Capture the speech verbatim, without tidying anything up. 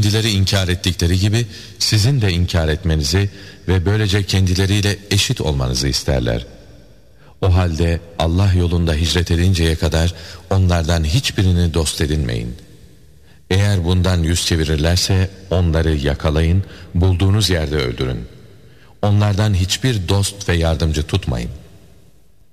kendileri inkar ettikleri gibi sizin de inkar etmenizi ve böylece kendileriyle eşit olmanızı isterler. O halde Allah yolunda hicret edinceye kadar onlardan hiçbirini dost edinmeyin. Eğer bundan yüz çevirirlerse onları yakalayın, bulduğunuz yerde öldürün. Onlardan hiçbir dost ve yardımcı tutmayın.